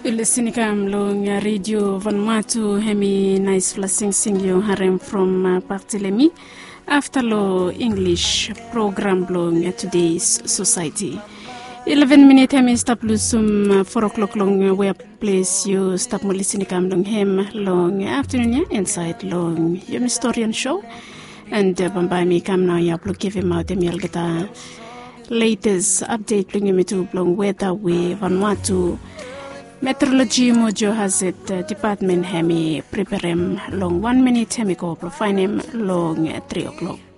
Listening long radio Vanuatu hemi nice flashing sing you harem from Barthélemy after lo English program long today's society. 11 minutes hemi stop lusum 4 o'clock long where place you stop mo listening long hem long afternoon inside long your historian show and bamba mi kam na ya block give him out the geta latest update long me to long weather we Vanuatu Meteorology Mojo has it department hemi preparem long 1 minute hemi go fine him long 3 o'clock.